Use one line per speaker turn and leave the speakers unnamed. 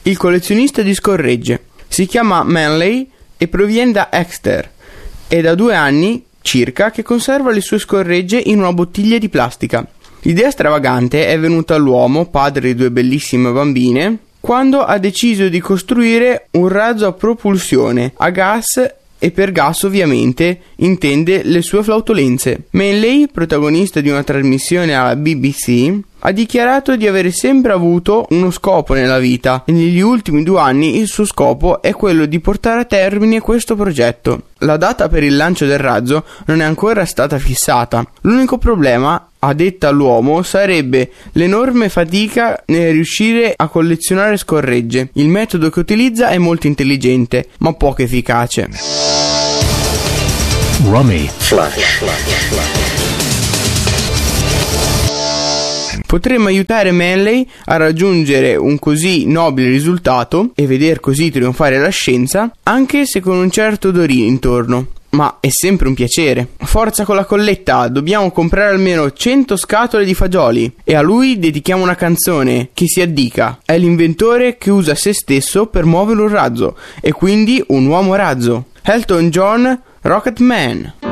il collezionista di scorregge. Si chiama Manley e proviene da Exeter. È da 2 anni circa che conserva le sue scorregge in una bottiglia di plastica. L'idea stravagante è venuta all'uomo, padre di 2 bellissime bambine, quando ha deciso di costruire un razzo a propulsione a gas, e per gas ovviamente intende le sue flautolenze. Manley, protagonista di una trasmissione alla BBC, ha dichiarato di avere sempre avuto uno scopo nella vita e negli ultimi 2 anni il suo scopo è quello di portare a termine questo progetto. La data per il lancio del razzo non è ancora stata fissata. L'unico problema, a detta l'uomo, sarebbe l'enorme fatica nel riuscire a collezionare scorregge. Il metodo che utilizza è molto intelligente, ma poco efficace.
Rummy Flash.
Potremmo aiutare Manley a raggiungere un così nobile risultato e veder così trionfare la scienza, anche se con un certo odorino intorno. Ma è sempre un piacere. Forza con la colletta, dobbiamo comprare almeno 100 scatole di fagioli e a lui dedichiamo una canzone che si addica. È l'inventore che usa se stesso per muovere un razzo e quindi un uomo razzo. Elton John, Rocket Man.